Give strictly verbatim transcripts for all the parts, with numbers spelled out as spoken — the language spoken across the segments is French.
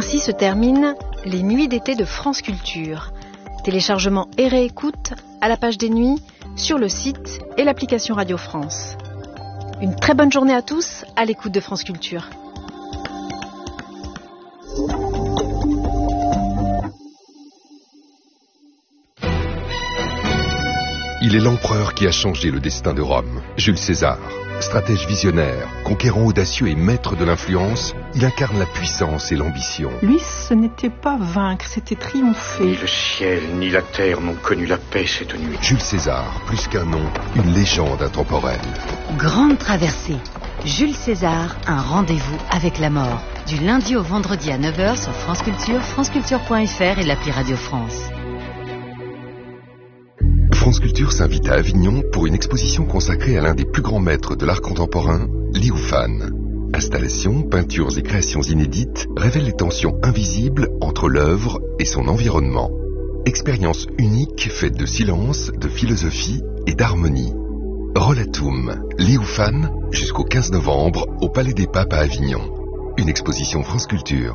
Ainsi se terminent les nuits d'été de France Culture. Téléchargement et réécoute à la page des nuits, sur le site et l'application Radio France. Une très bonne journée à tous à l'écoute de France Culture. Il est l'empereur qui a changé le destin de Rome, Jules César. Stratège visionnaire, conquérant audacieux et maître de l'influence, il incarne la puissance et l'ambition. Lui, ce n'était pas vaincre, c'était triompher. Ni le ciel, ni la terre n'ont connu la paix cette nuit. Jules César, plus qu'un nom, une légende intemporelle. Grande traversée. Jules César, un rendez-vous avec la mort. Du lundi au vendredi à neuf heures sur France Culture, franceculture point f r et l'appli Radio France. France Culture s'invite à Avignon pour une exposition consacrée à l'un des plus grands maîtres de l'art contemporain, Liu Fan. Installations, peintures et créations inédites révèlent les tensions invisibles entre l'œuvre et son environnement. Expérience unique faite de silence, de philosophie et d'harmonie. Rollatum, Liu Fan, jusqu'au quinze novembre au Palais des Papes à Avignon. Une exposition France Culture.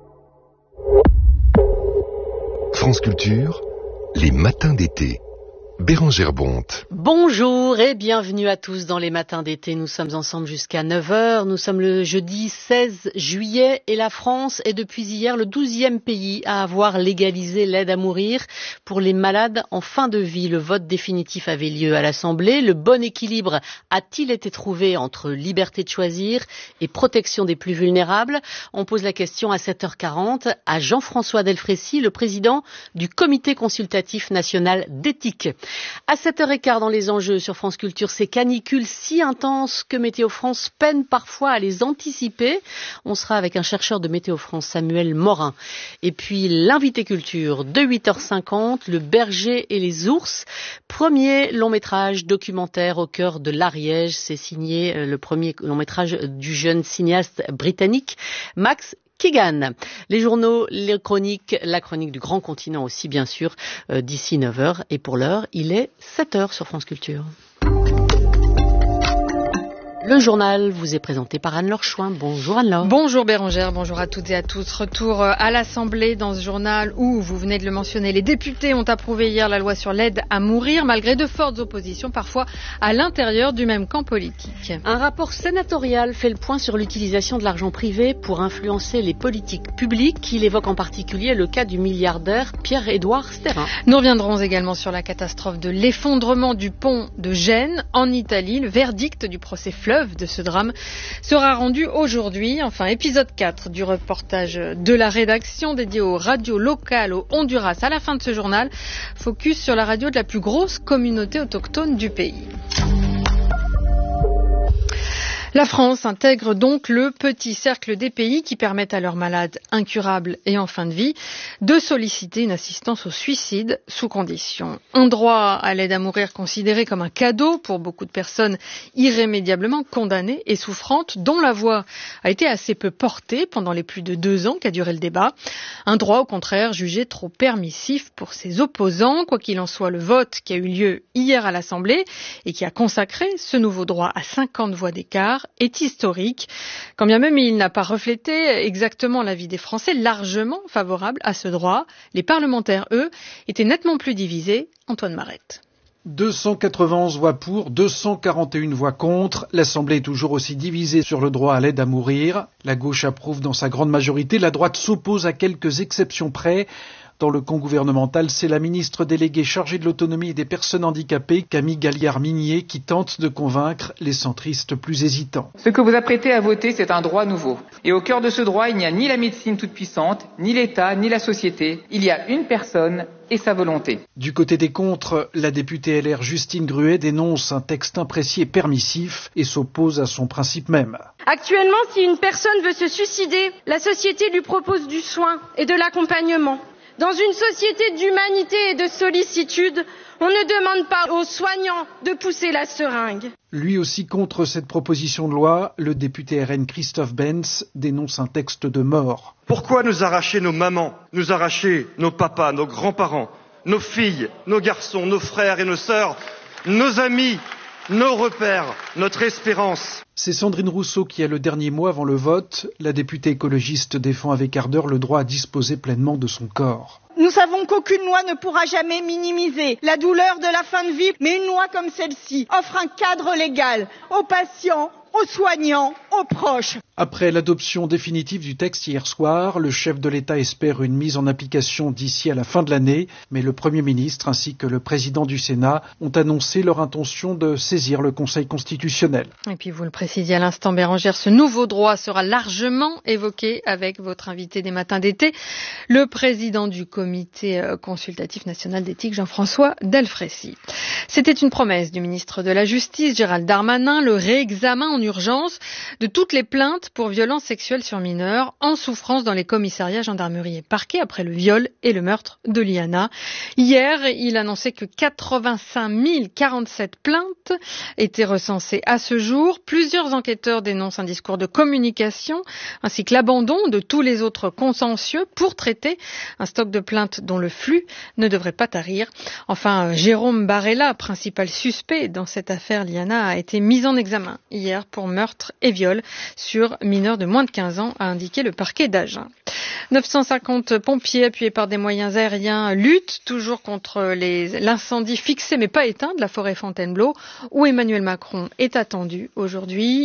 France Culture, les matins d'été. Bérangère Bonte. Bonjour et bienvenue à tous dans les matins d'été. Nous sommes ensemble jusqu'à neuf heures. Nous sommes le jeudi seize juillet et la France est depuis hier le douzième pays à avoir légalisé l'aide à mourir pour les malades en fin de vie. Le vote définitif avait lieu à l'Assemblée. Le bon équilibre a-t-il été trouvé entre liberté de choisir et protection des plus vulnérables? On pose la question à sept heures quarante à Jean-François Delfrécy, le président du Comité consultatif national d'éthique. À sept heures quinze dans les enjeux sur France Culture, ces canicules si intenses que Météo France peine parfois à les anticiper. On sera avec un chercheur de Météo France, Samuel Morin. Et puis l'invité culture de huit heures cinquante, Le berger et les ours. Premier long métrage documentaire au cœur de l'Ariège. C'est signé le premier long métrage du jeune cinéaste britannique Max Keegan. Les journaux, les chroniques, la chronique du grand continent aussi bien sûr, euh, d'ici neuf heures. Et pour l'heure, il est sept heures sur France Culture. Le journal vous est présenté par Anne-Laure Chouin. Bonjour Anne-Laure. Bonjour Bérangère, bonjour à toutes et à tous. Retour à l'Assemblée dans ce journal où, vous venez de le mentionner, les députés ont approuvé hier la loi sur l'aide à mourir malgré de fortes oppositions, parfois à l'intérieur du même camp politique. Un rapport sénatorial fait le point sur l'utilisation de l'argent privé pour influencer les politiques publiques. Il évoque en particulier le cas du milliardaire Pierre-Édouard Sterrin. Nous reviendrons également sur la catastrophe de l'effondrement du pont de Gênes en Italie. Le verdict du procès Fleuve de ce drame sera rendu aujourd'hui. Enfin, épisode quatre du reportage de la rédaction dédié aux radios locales au Honduras à la fin de ce journal. Focus sur la radio de la plus grosse communauté autochtone du pays. La France intègre donc le petit cercle des pays qui permettent à leurs malades incurables et en fin de vie de solliciter une assistance au suicide sous condition. Un droit à l'aide à mourir considéré comme un cadeau pour beaucoup de personnes irrémédiablement condamnées et souffrantes, dont la voix a été assez peu portée pendant les plus de deux ans qu'a duré le débat. Un droit au contraire jugé trop permissif pour ses opposants. Quoi qu'il en soit, le vote qui a eu lieu hier à l'Assemblée et qui a consacré ce nouveau droit à cinquante voix d'écart est historique, quand bien même il n'a pas reflété exactement l'avis des Français largement favorables à ce droit. Les parlementaires, eux, étaient nettement plus divisés. Antoine Marette. deux cent quatre-vingt-onze voix pour, deux cent quarante et une voix contre. L'Assemblée est toujours aussi divisée sur le droit à l'aide à mourir. La gauche approuve dans sa grande majorité, la droite s'oppose à quelques exceptions près. Dans le camp gouvernemental, c'est la ministre déléguée chargée de l'autonomie et des personnes handicapées, Camille Galliard-Minier, qui tente de convaincre les centristes plus hésitants. Ce que vous apprêtez à voter, c'est un droit nouveau. Et au cœur de ce droit, il n'y a ni la médecine toute puissante, ni l'État, ni la société. Il y a une personne et sa volonté. Du côté des contres, la députée L R Justine Gruet dénonce un texte imprécis et permissif et s'oppose à son principe même. Actuellement, si une personne veut se suicider, la société lui propose du soin et de l'accompagnement. Dans une société d'humanité et de sollicitude, on ne demande pas aux soignants de pousser la seringue. Lui aussi contre cette proposition de loi, le député R N Christophe Benz dénonce un texte de mort. Pourquoi nous arracher nos mamans, nous arracher nos papas, nos grands-parents, nos filles, nos garçons, nos frères et nos sœurs, nos amis, nos repères, notre espérance. C'est Sandrine Rousseau qui a le dernier mot avant le vote. La députée écologiste défend avec ardeur le droit à disposer pleinement de son corps. Nous savons qu'aucune loi ne pourra jamais minimiser la douleur de la fin de vie, mais une loi comme celle-ci offre un cadre légal aux patients, aux soignants, aux proches. Après l'adoption définitive du texte hier soir, le chef de l'État espère une mise en application d'ici à la fin de l'année, mais le Premier ministre ainsi que le président du Sénat ont annoncé leur intention de saisir le Conseil constitutionnel. Et puis vous le précisiez à l'instant, Bérangère, ce nouveau droit sera largement évoqué avec votre invité des matins d'été, le président du Comité consultatif national d'éthique, Jean-François Delfraissy. C'était une promesse du ministre de la Justice, Gérald Darmanin, le réexamen en urgence de toutes les plaintes pour violences sexuelles sur mineurs en souffrance dans les commissariats, gendarmerie et parquets après le viol et le meurtre de Liana. Hier, il annonçait que quatre-vingt-cinq mille quarante-sept plaintes étaient recensées à ce jour. Plusieurs enquêteurs dénoncent un discours de communication ainsi que l'abandon de tous les autres contentieux pour traiter un stock de plaintes dont le flux ne devrait pas tarir. Enfin, Jérôme Barella, principal suspect dans cette affaire Liana, a été mis en examen hier pour meurtre et viol sur mineurs de moins de quinze ans, a indiqué le parquet d'Agen. neuf cent cinquante pompiers appuyés par des moyens aériens luttent toujours contre les, l'incendie fixé mais pas éteint de la forêt Fontainebleau où Emmanuel Macron est attendu aujourd'hui.